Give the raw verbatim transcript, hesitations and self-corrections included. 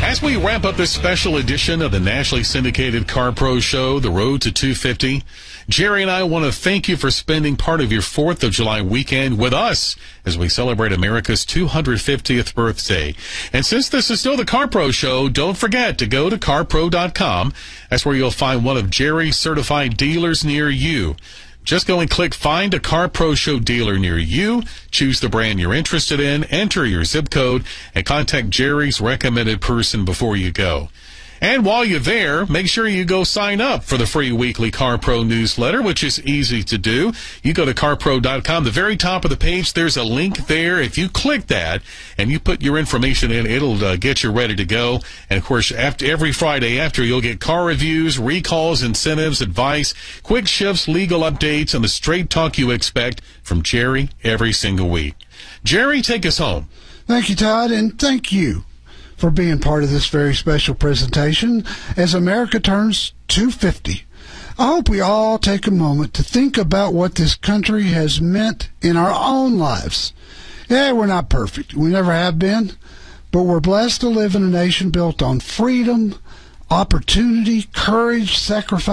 As we wrap up this special edition of the nationally syndicated Car Pro Show, The Road to two fifty, Jerry and I want to thank you for spending part of your fourth of July weekend with us as we celebrate America's two hundred fiftieth birthday. And since this is still the Car Pro Show, don't forget to go to car pro dot com. That's where you'll find one of Jerry's certified dealers near you. Just go and click Find a Car Pro Show dealer near you, choose the brand you're interested in, enter your zip code, and contact Jerry's recommended person before you go. And while you're there, make sure you go sign up for the free weekly Car Pro newsletter, which is easy to do. You go to car pro dot com. The very top of the page, there's a link there. If you click that and you put your information in, it'll uh, get you ready to go. And, of course, after every Friday after, you'll get car reviews, recalls, incentives, advice, quick shifts, legal updates, and the straight talk you expect from Jerry every single week. Jerry, take us home. Thank you, Todd, and thank you for being part of this very special presentation as America turns two fifty. I hope we all take a moment to think about what this country has meant in our own lives. Yeah, we're not perfect. We never have been, but we're blessed to live in a nation built on freedom, opportunity, courage, sacrifice,